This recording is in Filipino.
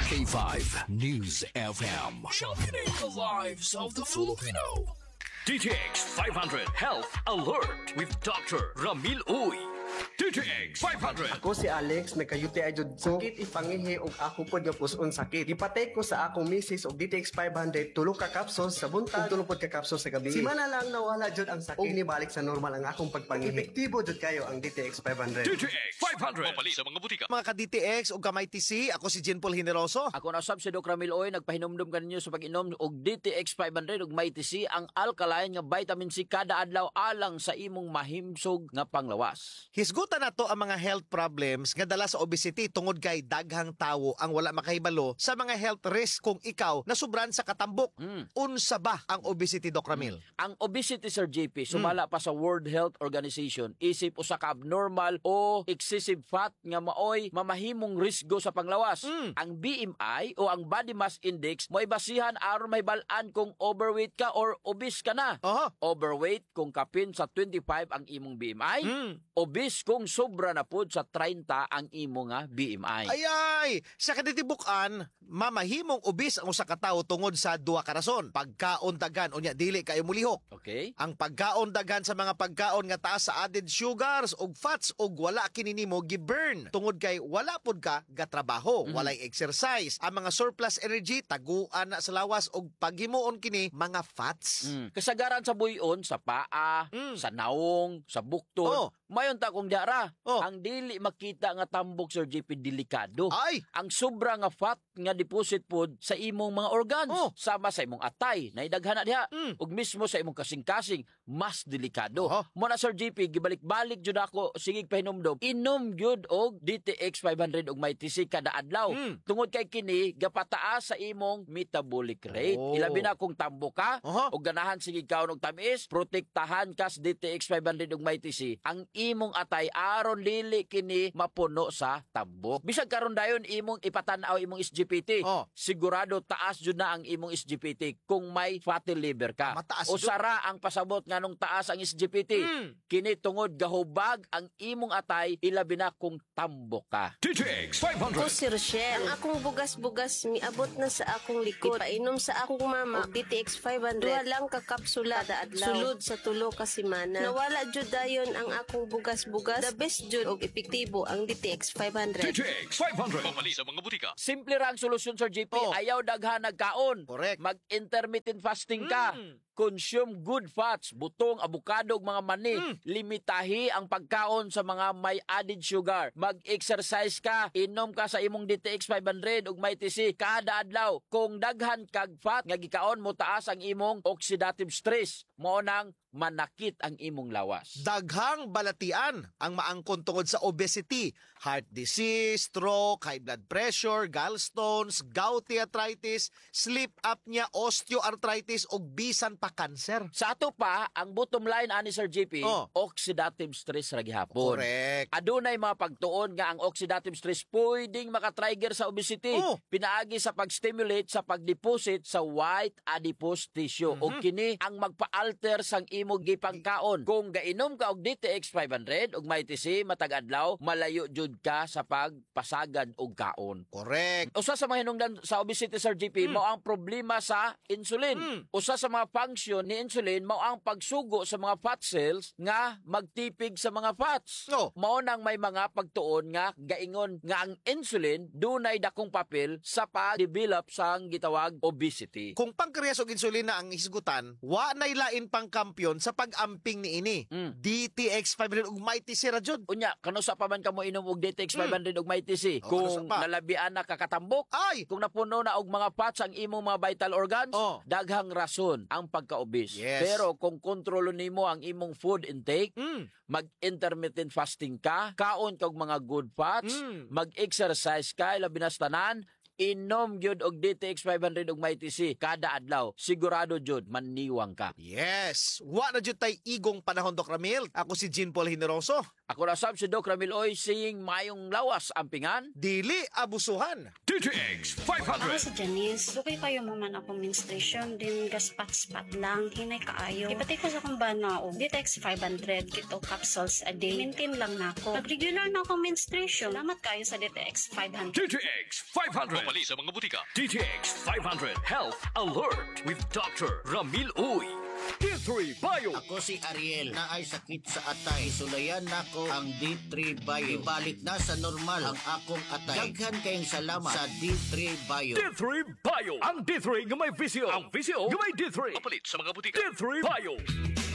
K5 News FM. Championing the lives of the Filipino. DTX 500 Health Alert with Dr. Ramil Uy. DTX 500. Ako si Alex, nagka-UTI jud sakit ipangihi og ako pod nga puson sakit. Gipatay ko sa akong misis og DTX 500 tulo ka capsules sa buntag ug tulo pod ka capsules sa gabi. Simana lang nawala jud ang sakit ug nibalik sa normal ang akong pagpangihi. Epektibo jud kayo ang DTX 500. DTX 500. Mapali sa mga butika. Mga ka-DTX o kamay TC, ako si Jean Paul Generoso. Ako na sab si Doc Ramil Oy, nagpahinumdum kaninyo sa pag-inom og DTX 500 ug may TC ang alkaline nga vitamin C kada adlaw alang sa imong mahimsog nga panglawas. Hisgutan na to ang mga health problems nga dala sa obesity tungod kay daghang tawo ang wala makahibalo sa mga health risk kung ikaw nasubran sa katambok. Unsa ba ang obesity, Doc Ramil? Ang obesity, Sir JP, sumala pa sa World Health Organization, isip usa ka abnormal o excessive fat nga maoy mamahimong risgo sa panglawas. Ang BMI o ang Body Mass Index mo'y basihan aron mahibal-an kung overweight ka or obese ka na. Overweight kung kapin sa 25 ang imong BMI, obese kung sobra na pod sa 30 ang imong nga BMI. Ay! Sa kaditibukan, mamahimong obese ang usa ka tawo tungod sa duha ka rason. Pagkaon dagan unya dili kayo mulihok. Okay? Ang pagkaon dagan sa mga pagkaon nga taas sa added sugars ug fats ug wala kini nimo gi-burn tungod kay wala pod ka gatrabaho, walay exercise. Ang mga surplus energy taguan na sa lawas ug paghimuon kini mga fats. Kasagaran sa buyon, sa paa, sa naong, sa bukton, mayon ta kung diara. Ang dili makita nga tambok, Sir JP, delikado. Ay! Ang sobra nga fat nga deposit pod sa imong mga organs, sama sa imong atay, naidaghan na diha, ug mismo sa imong kasing-kasing, mas delikado. Muna, Sir JP, gibalik-balik jud ako, sigig pahinumdom, inom jud og DTX 500 ug may TC kada adlaw. Tungod kay kini, gapataas sa imong metabolic rate. Ilabi na kung tambok ka, ug ganahan sigig kaon og tamis, protektahan ka sa DTX 500 ug may TC, ang imong atay aron dili kini mapuno sa tambok. Bisag karon dayon imong ipatan-aw imong SGPT. Sigurado taas jud na ang imong SGPT kung may fatty liver ka. Mataas O sara ang pasabot nganong taas ang SGPT. Kini tungod gahubag ang imong atay ilabi na kung tambok ka. DTX Ako 500. si Rochelle. Ang akong bugas-bugas miabot na sa akong likod. Ipainom sa akong mama og DTX 500. Duha lang ka kapsula kada adlaw. Sulod sa tulo ka semana. Nawala jud dayon ang akong bugas-bugas. The best jud og epektibo ang DTX 500. DTX 500. Mapali sa mga butika. Simple ra ang solusyon, Sir JP. Ayaw daghan nagkaon. Correct. Mag-intermittent fasting ka. Consume good fats, butong, abukado, mga mani. Limitahi ang pagkaon sa mga may added sugar. Mag-exercise ka. Inom ka sa imong DTX 500 ug may TC kada adlaw. Kung daghan kag fat, nga gikaon mo taas ang imong oxidative stress. Mao nang manakit ang imong lawas. Daghang balatian ang maangkon tungod sa obesity, heart disease, stroke, high blood pressure, gallstones, gouty arthritis, sleep apnea, osteoarthritis ug bisan pa cancer. Sa ato pa, ang bottom line ani Sir JP, oxidative stress ra gihapon. Correct. Adunay mga pagtuon nga ang oxidative stress pwedeng makatrigger sa obesity. Pinaagi sa pag-stimulate sa pagdeposit sa white adipose tissue. O kini ang magpa-alter sang imong gipangkaon. Kung gainom ka og DTX 500 ug may TC matag adlaw, malayo jud ka sa pagpasagad og kaon. Correct. Usa sa mga hinungdan sa obesity, Sir JP, mao ang problema sa insulin. Usa sa mga function ni insulin mao ang pagsugo sa mga fat cells nga magtipig sa mga fats. Mao nang may mga pagtuon nga gaingon nga ang insulin dunay dakong papel sa pag-develop sang gitawag obesity. Kung pankreas ug insulina ang hisgutan, wa nay lain pang kampyon sa pag-amping ni ini. DTX 500 ug may TC ra jud. Unya, kanusa pa man kamo inom og DTX 500 ug may TC? Kung nalabian na kakatambok, kung napuno na og mga fats ang imong mga vital organs, daghang rason ang pagka-obese. Pero kung kontrolo nimo ang imong food intake, mag-intermittent fasting ka, kaon kag mga good fats, mag-exercise ka, labi na sa tanan, inom gyud og DTX 500 ug may TC kada adlaw, sigurado jud maniwang ka. Yes, wa na jud tay igong panahon, Doc Ramil. Ako si Jean Paul Generoso. Ako na sab si Doc Ramil Oy, saying mayong lawas ampingan, dili abusuhan. DTX Ako 500. si Janice. Dugay kayo mo man akong menstruation, din gaspat-spat lang, hinay kaayo. Ipatay ko sa kong bana o DTX 500 kito capsules a day. Maintain lang na ako. Pag regular na akong menstruation, salamat kayo sa DTX 500. DTX 500. Kapalit sa mga butika. DTX 500 Health Alert with Dr. Ramil Uy. D3 Bio. Ako si Ariel na ay sakit sa atay. Sulayan nako ang D3 Bio. Ibalik na sa normal ang akong atay. Daghan kayong salamat sa D3 Bio. D3 Bio. Ang D3 nga may visio. Ang visio nga may D3. Kapalit sa mga butika. D3 Bio.